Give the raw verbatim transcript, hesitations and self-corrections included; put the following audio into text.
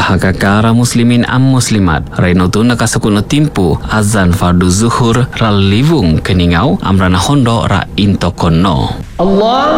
Bahaga kara muslimin am muslimat Rainotun nakasukun timpu azan fardu zuhur ral livung keningau amrana hondo ra intokono. Allah